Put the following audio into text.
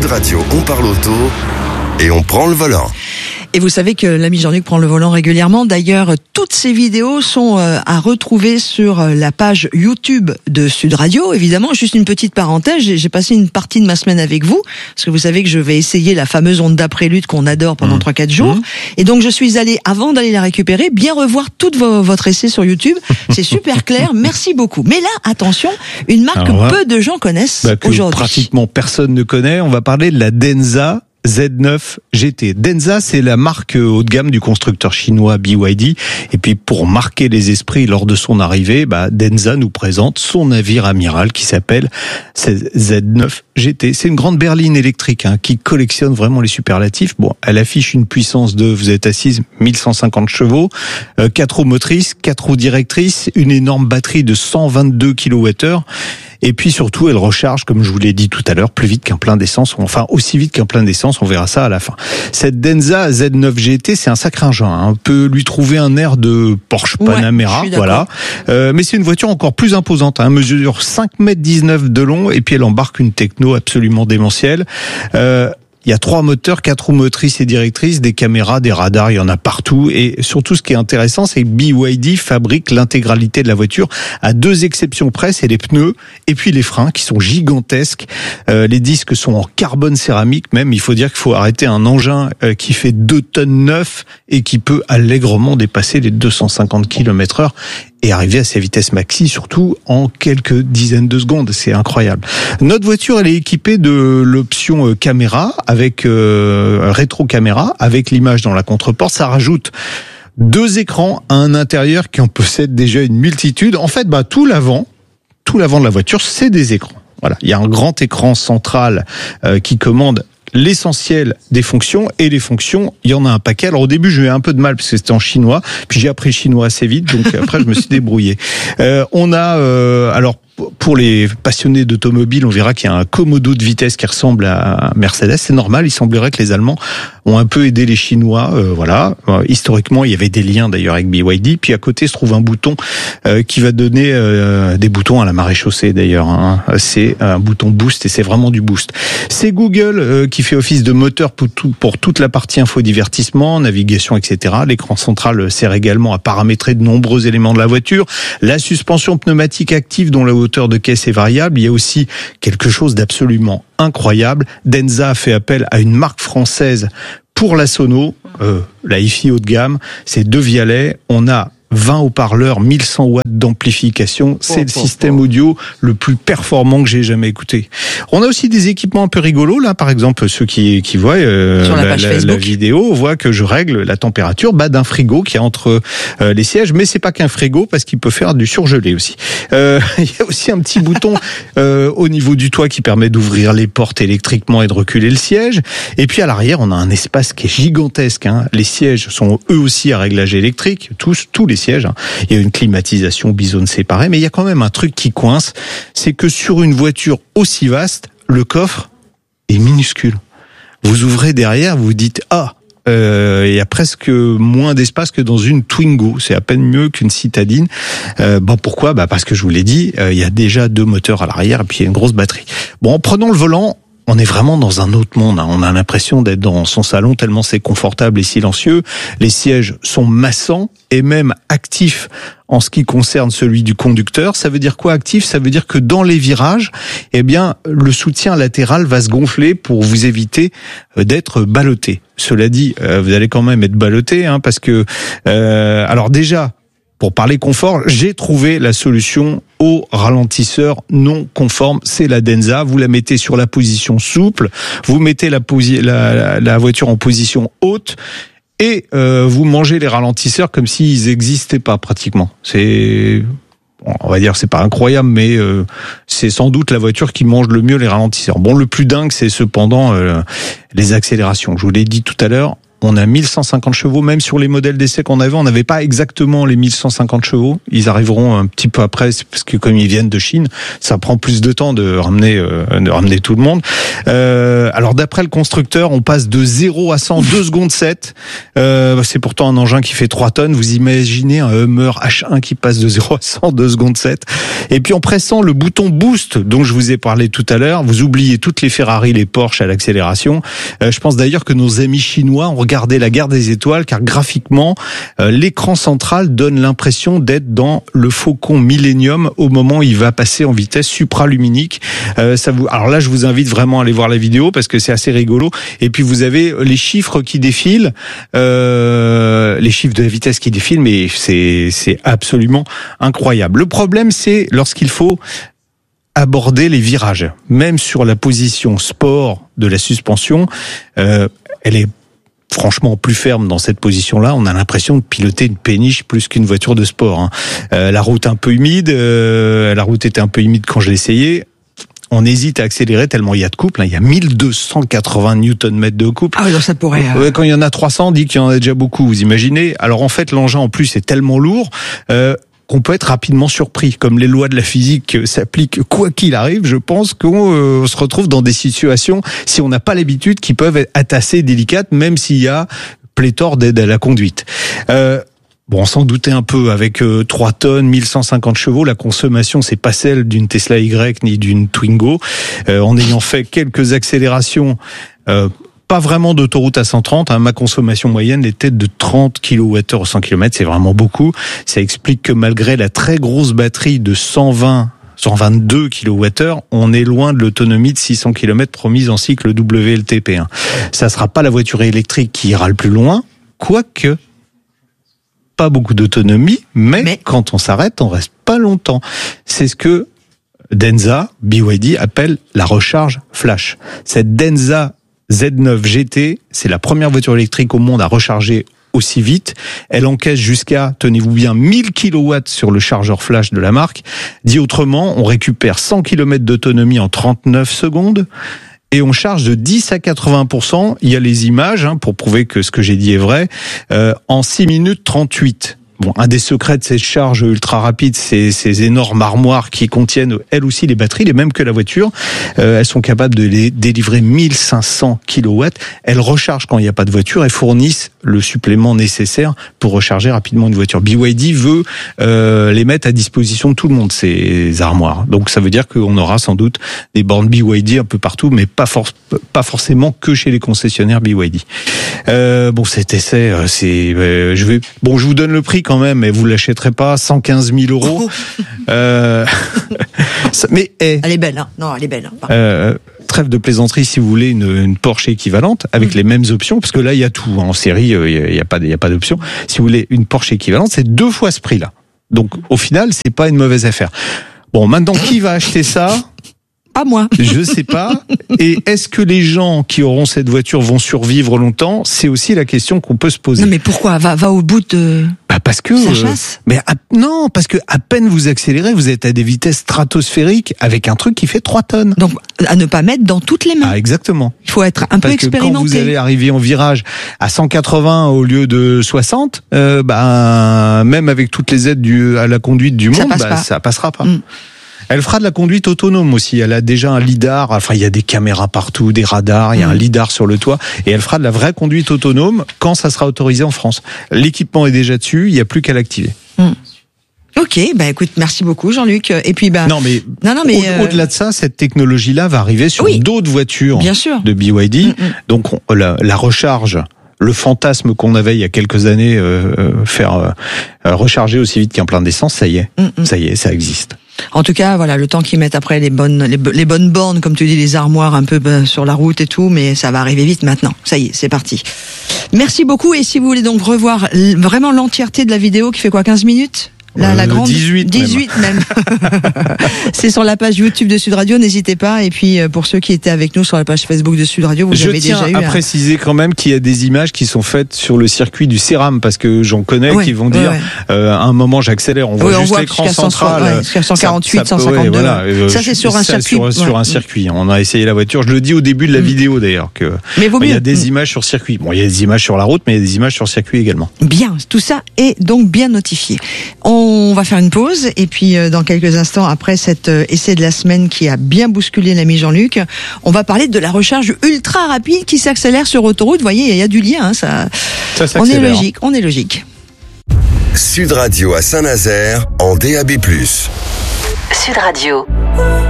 Radio, on parle auto et on prend le volant. Et vous savez que l'ami Jean-Luc prend le volant régulièrement. D'ailleurs, toutes ces vidéos sont à retrouver sur la page YouTube de Sud Radio. Évidemment, juste une petite parenthèse, j'ai passé une partie de ma semaine avec vous, parce que vous savez que je vais essayer la fameuse onde prélude qu'on adore pendant 3-4 jours. Et donc, je suis allé, avant d'aller la récupérer, bien revoir tout votre essai sur YouTube. C'est super clair, merci beaucoup. Mais là, attention, une marque que peu de gens connaissent aujourd'hui. Pratiquement personne ne connaît. On va parler de la Denza Z9 GT. Denza, c'est la marque haut de gamme du constructeur chinois BYD. Et puis, pour marquer les esprits lors de son arrivée, Denza nous présente son navire amiral qui s'appelle Z9 GT. C'est une grande berline électrique qui collectionne vraiment les superlatifs. Bon, elle affiche une puissance de, vous êtes assise, 1150 chevaux, 4 roues motrices, 4 roues directrices, une énorme batterie de 122 kWh. Et puis surtout, elle recharge, comme je vous l'ai dit tout à l'heure, plus vite qu'un plein d'essence, enfin aussi vite qu'un plein d'essence, on verra ça à la fin. Cette Denza Z9 GT, c'est un sacré engin. On peut lui trouver un air de Porsche Panamera, voilà. Mais c'est une voiture encore plus imposante. Elle mesure 5,19 m de long et puis elle embarque une techno absolument démentielle. Il y a 3 moteurs, 4 roues motrices et directrices, des caméras, des radars, il y en a partout. Et surtout, ce qui est intéressant, c'est que BYD fabrique l'intégralité de la voiture, à 2 exceptions près, c'est les pneus et puis les freins qui sont gigantesques. Les disques sont en carbone céramique même. Il faut dire qu'il faut arrêter un engin qui fait 2 tonnes 9 et qui peut allègrement dépasser les 250 km/h. Et arriver à sa vitesse maxi, surtout en quelques dizaines de secondes. C'est incroyable. Notre voiture, elle est équipée de l'option caméra, avec rétro-caméra, avec l'image dans la contreporte. Ça rajoute 2 écrans à un intérieur qui en possède déjà une multitude. En fait, tout l'avant de la voiture, c'est des écrans. Voilà. Il y a un grand écran central qui commande l'essentiel des fonctions, et les fonctions, il y en a un paquet. Alors au début, j'ai eu un peu de mal parce que c'était en chinois, puis j'ai appris le chinois assez vite, donc après je me suis débrouillé. On a alors pour les passionnés d'automobile, on verra qu'il y a un commodo de vitesse qui ressemble à Mercedes. C'est normal, il semblerait que les Allemands ont un peu aidé les Chinois. Voilà. Historiquement, il y avait des liens d'ailleurs avec BYD. Puis à côté se trouve un bouton qui va donner des boutons à la maréchaussée d'ailleurs. C'est un bouton boost et c'est vraiment du boost. C'est Google qui fait office de moteur pour toute la partie infodivertissement, navigation, etc. L'écran central sert également à paramétrer de nombreux éléments de la voiture. La suspension pneumatique active dont la hauteur de caisse est variable. Il y a aussi quelque chose d'absolument incroyable. Denza a fait appel à une marque française pour la sono, la hi-fi haut de gamme. C'est 2 vialets. On a 20 haut-parleurs, 1100 watts d'amplification. C'est le système audio le plus performant que j'ai jamais écouté. On a aussi des équipements un peu rigolos, là, par exemple, ceux qui voient la vidéo, voient que je règle la température d'un frigo qui est entre les sièges, mais c'est pas qu'un frigo parce qu'il peut faire du surgelé aussi. Il y a aussi un petit bouton au niveau du toit qui permet d'ouvrir les portes électriquement et de reculer le siège. Et puis à l'arrière, on a un espace qui est gigantesque. Les sièges sont eux aussi à réglage électrique, tous les sièges. Il y a une climatisation bisone séparée, mais il y a quand même un truc qui coince, c'est que sur une voiture aussi vaste, le coffre est minuscule. Vous ouvrez derrière, vous dites il y a presque moins d'espace que dans une Twingo. C'est à peine mieux qu'une citadine. Pourquoi ? Parce que je vous l'ai dit, il y a déjà 2 moteurs à l'arrière et puis il y a une grosse batterie. Bon, en prenant le volant, on est vraiment dans un autre monde. On a l'impression d'être dans son salon tellement c'est confortable et silencieux. Les sièges sont massants et même actifs en ce qui concerne celui du conducteur. Ça veut dire quoi actif ? Ça veut dire que dans les virages, le soutien latéral va se gonfler pour vous éviter d'être ballotté. Cela dit, vous allez quand même être ballotté, parce que alors déjà, pour parler confort, j'ai trouvé la solution au ralentisseur non conforme. C'est la Denza. Vous la mettez sur la position souple, vous mettez la voiture en position haute et vous mangez les ralentisseurs comme s'ils n'existaient pas pratiquement. On va dire c'est pas incroyable, mais c'est sans doute la voiture qui mange le mieux les ralentisseurs. Bon, le plus dingue, c'est cependant les accélérations. Je vous l'ai dit tout à l'heure, on a 1150 chevaux, même sur les modèles d'essai qu'on avait, on n'avait pas exactement les 1150 chevaux. Ils arriveront un petit peu après, parce que comme ils viennent de Chine, ça prend plus de temps de ramener tout le monde. Alors d'après le constructeur, on passe de 0 à 100 2 secondes 7. C'est pourtant un engin qui fait 3 tonnes. Vous imaginez un Hummer H1 qui passe de 0 à 100 2 secondes 7. Et puis en pressant le bouton boost dont je vous ai parlé tout à l'heure, vous oubliez toutes les Ferrari, les Porsche à l'accélération. Je pense d'ailleurs que nos amis chinois ont regardé la guerre des étoiles, car graphiquement, l'écran central donne l'impression d'être dans le Faucon Millennium au moment où il va passer en vitesse supraluminique. Alors là, je vous invite vraiment à aller voir la vidéo parce que c'est assez rigolo. Et puis vous avez les chiffres qui défilent, les chiffres de la vitesse qui défilent, mais c'est absolument incroyable. Le problème, c'est lorsqu'il faut aborder les virages. Même sur la position sport de la suspension, elle est franchement plus ferme dans cette position-là. On a l'impression de piloter une péniche plus qu'une voiture de sport. La route un peu humide, la route était un peu humide quand je l'ai essayé. On hésite à accélérer tellement il y a de couple. Il y a 1280 Nm de couple. Ah oui, donc ça pourrait... Quand il y en a 300, on dit qu'il y en a déjà beaucoup. Vous imaginez? Alors en fait, l'engin en plus est tellement lourd qu'on peut être rapidement surpris. Comme les lois de la physique s'appliquent quoi qu'il arrive, je pense qu'on se retrouve dans des situations, si on n'a pas l'habitude, qui peuvent être assez délicates, même s'il y a pléthore d'aides à la conduite. Bon, on s'en doutait un peu, avec 3 tonnes, 1150 chevaux, la consommation, c'est pas celle d'une Tesla Y ni d'une Twingo. En ayant fait quelques accélérations, pas vraiment d'autoroute à 130, ma consommation moyenne était de 30 kWh au 100 km, c'est vraiment beaucoup. Ça explique que malgré la très grosse batterie de 122 kWh, on est loin de l'autonomie de 600 km promise en cycle WLTP. Ça sera pas la voiture électrique qui ira le plus loin, quoique pas beaucoup d'autonomie, mais quand on s'arrête, on reste pas longtemps. C'est ce que Denza, BYD, appelle la recharge flash. Cette Denza Z9 GT, c'est la première voiture électrique au monde à recharger aussi vite. Elle encaisse jusqu'à, tenez-vous bien, 1000 kW sur le chargeur flash de la marque. Dit autrement, on récupère 100 km d'autonomie en 39 secondes et on charge de 10 à 80%. Il y a les images pour prouver que ce que j'ai dit est vrai, en 6 minutes 38. Bon, un des secrets de ces charges ultra rapides, c'est ces énormes armoires qui contiennent elles aussi les batteries, les mêmes que la voiture. Elles sont capables de les délivrer 1500 kW. Elles rechargent quand il n'y a pas de voiture et fournissent le supplément nécessaire pour recharger rapidement une voiture. BYD veut les mettre à disposition de tout le monde, ces armoires. Donc ça veut dire qu'on aura sans doute des bornes BYD un peu partout, mais pas forcément que chez les concessionnaires BYD. Bon, cet essai, je vous donne le prix quand même, mais vous l'achèterez pas 115 000 euros. Mais elle est belle, hein. Non, elle est belle. Trêve de plaisanterie, si vous voulez une Porsche équivalente avec les mêmes options, parce que là il y a tout en série, il y a pas d'option. Si vous voulez une Porsche équivalente, c'est 2 fois ce prix-là. Donc au final, c'est pas une mauvaise affaire. Bon, maintenant qui va acheter ça? Pas moi. Je sais pas. Et est-ce que les gens qui auront cette voiture vont survivre longtemps? C'est aussi la question qu'on peut se poser. Non, mais pourquoi? Va au bout de... parce que ça chasse. Non, parce que à peine vous accélérez, vous êtes à des vitesses stratosphériques avec un truc qui fait 3 tonnes. Donc à ne pas mettre dans toutes les mains. Ah, exactement. Il faut être un peu expérimenté. Quand vous allez arriver en virage à 180 au lieu de 60, même avec toutes les aides à la conduite du monde, ça passera pas. Elle fera de la conduite autonome aussi. Elle a déjà un lidar. Enfin, il y a des caméras partout, des radars. Il y a un lidar sur le toit. Et elle fera de la vraie conduite autonome quand ça sera autorisé en France. L'équipement est déjà dessus. Il n'y a plus qu'à l'activer. Ok, écoute, merci beaucoup Jean-Luc. Et puis non mais au-delà de ça, cette technologie-là va arriver sur d'autres voitures de BYD. Donc la recharge. Le fantasme qu'on avait il y a quelques années, faire recharger aussi vite qu'un plein d'essence, ça y est, ça existe. En tout cas, voilà, le temps qu'ils mettent après les bonnes bornes, comme tu dis, les armoires un peu sur la route et tout, mais ça va arriver vite maintenant. Ça y est, c'est parti. Merci beaucoup. Et si vous voulez donc revoir vraiment l'entièreté de la vidéo qui fait 15 minutes? la grande 18 même. C'est sur la page YouTube de Sud Radio, n'hésitez pas. Et puis pour ceux qui étaient avec nous sur la page Facebook de Sud Radio, vous avez déjà eu. Je tiens à préciser quand même qu'il y a des images qui sont faites sur le circuit du Céram, parce que j'en connais qui vont dire à un moment j'accélère, on voit juste l'écran central, jusqu'à 148, 152. Voilà, ça c'est sur un circuit. Sur un circuit. On a essayé la voiture. Je le dis au début de la vidéo d'ailleurs que il y a des images sur circuit. Bon, il y a des images sur la route, mais il y a des images sur circuit également. Bien, tout ça est donc bien notifié. On va faire une pause et puis dans quelques instants après cet essai de la semaine qui a bien bousculé l'ami Jean-Luc, on va parler de la recharge ultra rapide qui s'accélère sur autoroute. Vous voyez, il y a du lien. Ça on est logique. Sud Radio à Saint-Nazaire en DAB+. Sud Radio.